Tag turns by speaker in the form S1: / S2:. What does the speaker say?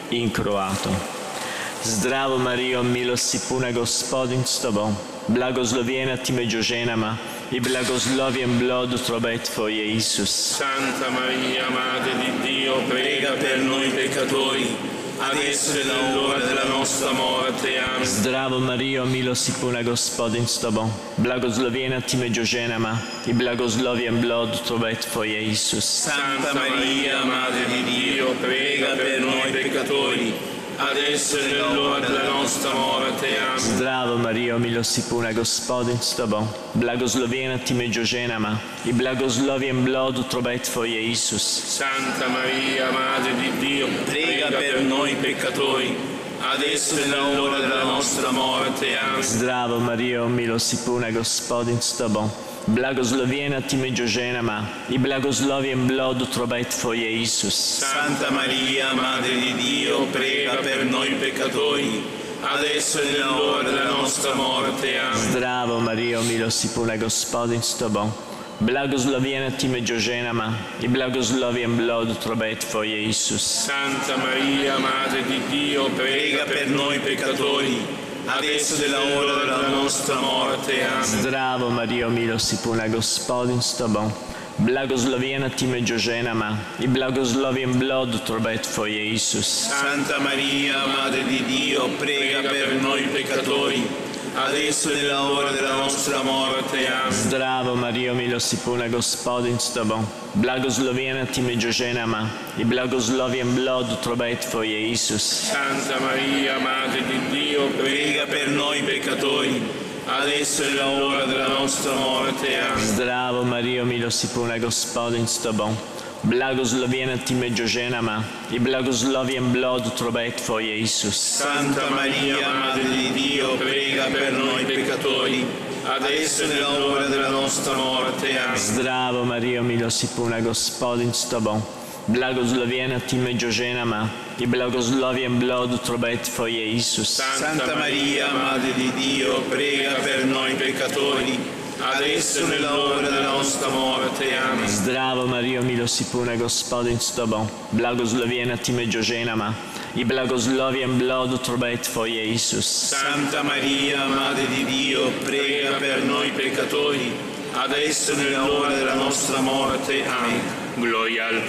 S1: incroato. Zdravo Mario, milosti puna Gospodin s tobou, blagoslovljena ti među ženama i blagoslovljen plod utrobe tvoje, Isus.
S2: Santa Maria, Madre di Dio, prega per noi peccatori, adesso è l'ora della nostra morte. Amen.
S1: Zdravo Mario, milosti puna Gospodin s tobou, blagoslovljena ti među ženama i blagoslovljen plod utrobe tvoje, Isus.
S2: Santa Maria, Madre di Dio, prega per noi peccatori, adesso è l'ora della nostra morte. Amen.
S1: Zdravo Mario, milosti puna Gospodin s tobou, blagoslovljena ti među ženama i blagoslovljen plod utrobe tvoje, Isus.
S2: Santa Maria, Madre di Dio, prega per noi peccatori, adesso è l'ora della nostra morte. Amen.
S1: Zdravo Mario, milosti puna Gospodin s tobou, blagoslovljena ti među ženama i blagoslovljen plod utrobe tvoje, Isus.
S2: Santa Maria, Madre di Dio, prega per noi peccatori, adesso è l'ora della nostra morte. Amen.
S1: Zdravo Mario, milosti puna Gospodin s tobou, blagoslovljena ti među ženama i blagoslovljen plod utrobe tvoje, Isus.
S2: Santa Maria, Madre di Dio, prega per noi peccatori, adesso è l'ora della nostra morte. Amen.
S1: Zdravo Mario, milosti puna Gospodin s tobou, blagoslovljena ti među ženama i blagoslovljen plod utrobe tvoje, Isus.
S2: Santa Maria, Madre di Dio, prega per noi peccatori, adesso è l'ora della nostra morte. Amen.
S1: Zdravo Mario, milosti puna Gospodin s tobou, blagoslovljena ti među ženama i blagoslovljen plod utrobe tvoje, Isus.
S2: Santa Maria, Madre di Dio, prega per noi peccatori, adesso è l'ora della nostra morte. Amen.
S1: Zdravo Mario, milosti puna Gospodin s tobou, blagoslovljena ti među ženama i blagoslovljen plod utrobe tvoje, Isus.
S2: Santa Maria, Madre di Dio, prega per noi peccatori, adesso è l'ora della nostra morte. Amen.
S1: Zdravo Mario, milosti puna Gospodin s tobou, blagoslovljena ti među ženama i blagoslovljen plod utrobe tvoje, Isus.
S2: Santa Maria, Madre di Dio, prega per noi peccatori, adesso è l'ora della nostra morte. Amen.
S1: Zdravo Mario, milosti puna Gospodin s tobou, blagoslovljena ti među ženama i blagoslovljen plod utrobe tvoje, Isus.
S2: Santa Maria, Madre di Dio, prega per noi peccatori, adesso è l'ora della nostra morte. Amen. Gloria al